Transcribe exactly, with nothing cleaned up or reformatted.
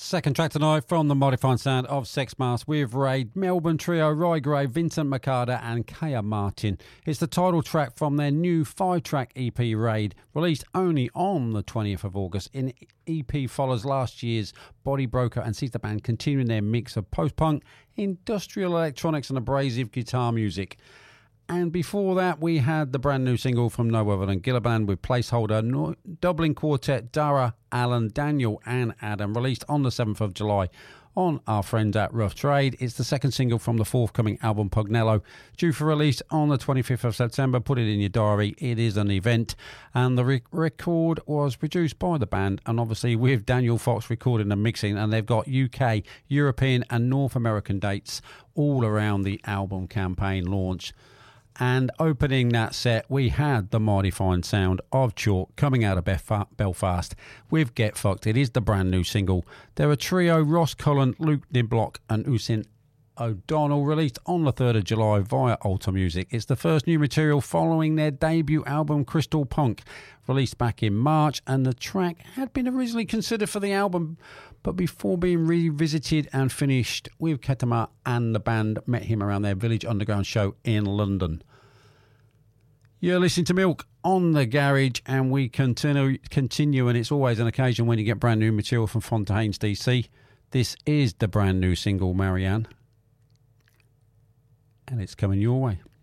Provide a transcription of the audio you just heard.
Second track tonight from the modified sound of Sex Mask with Raid, Melbourne trio Roy Gray, Vincent Makada and Kaya Martin. It's the title track from their new five-track E P Raid, released only on the twentieth of August. In E P follows last year's Body Broker and sees the band continuing their mix of post-punk, industrial electronics and abrasive guitar music. And before that, we had the brand new single from no other than Gillibrand with Placeholder, no- Dublin quartet Dara, Alan, Daniel and Adam, released on the seventh of July on our friends at Rough Trade. It's the second single from the forthcoming album Pugnello, due for release on the twenty-fifth of September. Put it in your diary, it is an event. And the re- record was produced by the band, and obviously with Daniel Fox recording and mixing, and they've got U K, European and North American dates all around the album campaign launch. And opening that set, we had the mighty fine sound of Chalk coming out of Bef- Belfast with Get Fucked. It is the brand new single. They're a trio, Ross Cullen, Luke Niblock and Usain O'Donnell, released on the third of July via Alta Music. It's the first new material following their debut album Crystal Punk, released back in March, and the track had been originally considered for the album, but before being revisited and finished with Ketama, and the band met him around their Village Underground show in London. You're listening to Milk on the Garage, and we continue, continue, and it's always an occasion when you get brand new material from Fontaines D C. This is the brand new single, Marianne, and it's coming your way.